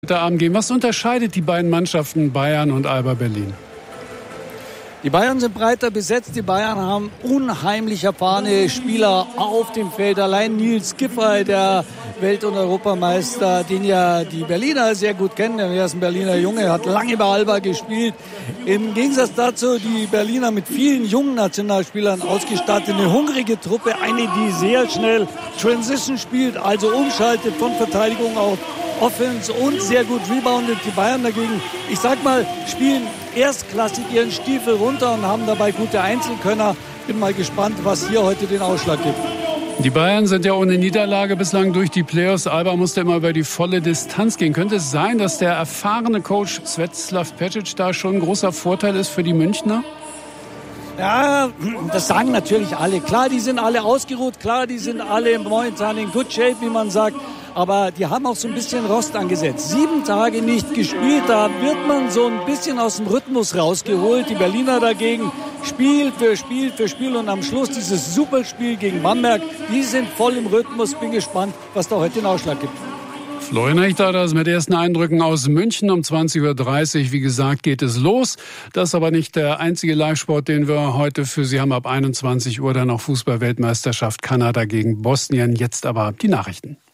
Heute Abend gehen. Was unterscheidet die beiden Mannschaften Bayern und Alba Berlin? Die Bayern sind breiter besetzt. Die Bayern haben unheimlich erfahrene Spieler auf dem Feld. Allein Nils Giffey, der Welt- und Europameister, den ja die Berliner sehr gut kennen. Er ist ein Berliner Junge, hat lange bei Alba gespielt. Im Gegensatz dazu die Berliner mit vielen jungen Nationalspielern ausgestattet. Eine hungrige Truppe, eine, die sehr schnell Transition spielt, also umschaltet von Verteidigung auf Offense und sehr gut reboundet. Die Bayern dagegen, ich sag mal, spielen erstklassig ihren Stiefel runter und haben dabei gute Einzelkönner. Bin mal gespannt, was hier heute den Ausschlag gibt. Die Bayern sind ja ohne Niederlage bislang durch die Playoffs. Alba musste immer über die volle Distanz gehen. Könnte es sein, dass der erfahrene Coach Svetslav Pecic da schon ein großer Vorteil ist für die Münchner? Ja, das sagen natürlich alle. Klar, die sind alle ausgeruht. Klar, die sind alle momentan in good shape, wie man sagt. Aber die haben auch so ein bisschen Rost angesetzt. 7 Tage nicht gespielt, da wird man so ein bisschen aus dem Rhythmus rausgeholt. Die Berliner dagegen Spiel für Spiel für Spiel und am Schluss dieses Superspiel gegen Bamberg. Die sind voll im Rhythmus. Bin gespannt, was da heute den Ausschlag gibt. Florian Richter, das mit ersten Eindrücken aus München um 20.30 Uhr. Wie gesagt, geht es los. Das ist aber nicht der einzige Live-Sport, den wir heute für Sie haben. Ab 21 Uhr dann noch Fußball-Weltmeisterschaft Kanada gegen Bosnien. Jetzt aber die Nachrichten.